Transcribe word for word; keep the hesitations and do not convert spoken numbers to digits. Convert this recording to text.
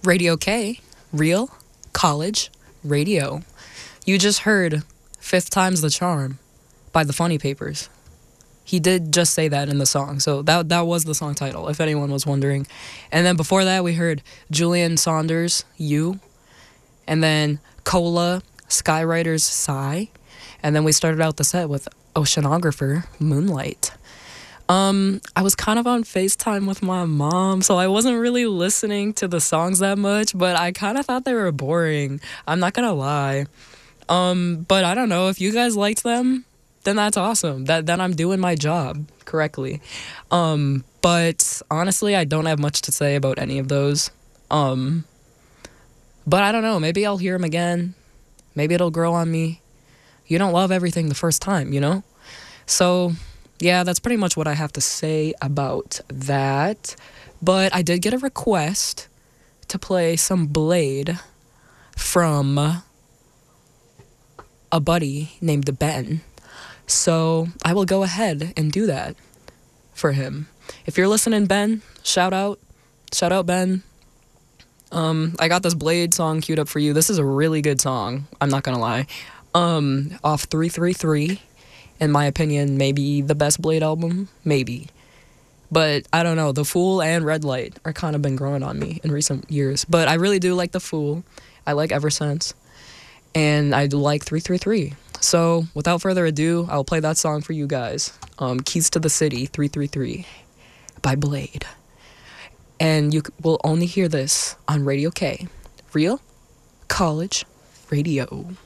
Radio K, Real College Radio. You just heard Fifth Time's the Charm by the Funny Papers. He did just say that in the song, so that that was the song title, if anyone was wondering. And then before that, we heard Julian Saunders, You. And then Cola, Skywriter's Sigh. And then we started out the set with Oceanographer, Moonlight. Um, I was kind of on FaceTime with my mom, so I wasn't really listening to the songs that much, but I kind of thought they were boring. I'm not gonna lie. Um, but I don't know, if you guys liked them, then that's awesome. That then I'm doing my job correctly. Um, but honestly, I don't have much to say about any of those. Um, but I don't know, maybe I'll hear them again. Maybe it'll grow on me. You don't love everything the first time, you know? So yeah, that's pretty much what I have to say about that. But I did get a request to play some Blade from a buddy named Ben. So I will go ahead and do that for him. If you're listening, Ben, shout out. Shout out, Ben. Um, I got this Blade song queued up for you. This is a really good song, I'm not gonna lie. Um, off three three three. In my opinion, maybe the best Blade album, maybe. But I don't know, The Fool and Red Light are kind of been growing on me in recent years. But I really do like The Fool. I like Ever Since. And I like three three three. So without further ado, I'll play that song for you guys. Um, Keys to the City, three three three by Blade. And you will only hear this on Radio K. Real College Radio.